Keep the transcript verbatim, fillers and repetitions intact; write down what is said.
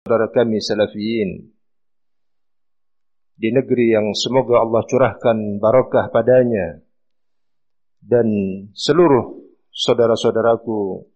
saudara kami Salafiyin di negeri yang semoga Allah curahkan barakah padanya, dan seluruh saudara-saudaraku